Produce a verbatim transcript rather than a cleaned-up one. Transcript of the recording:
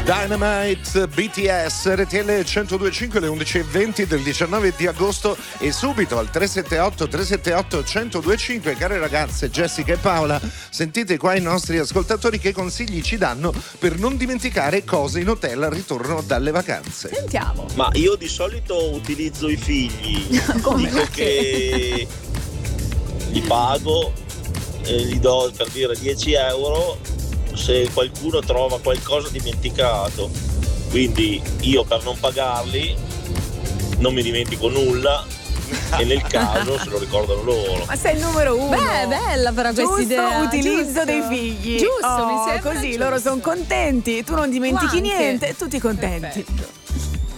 Dynamite, B T S, R T L centodue e cinque, le undici e venti del diciannove di agosto, e subito al tre sette otto tre sette otto uno zero due cinque. Care ragazze Jessica e Paola, sentite qua i nostri ascoltatori che consigli ci danno per non dimenticare cose in hotel al ritorno dalle vacanze. Sentiamo. Ma io di solito utilizzo i figli. Come? Dico che li pago e gli do, per dire, dieci euro se qualcuno trova qualcosa dimenticato. Quindi io, per non pagarli, non mi dimentico nulla, e nel caso se lo ricordano loro. Ma sei il numero uno. Beh, bella però questa idea. Giusto utilizzo Giusto. dei figli. Giusto, Oh, mi sembra così giusto. loro sono contenti, tu non dimentichi Tu anche. niente, tutti contenti. Perfetto.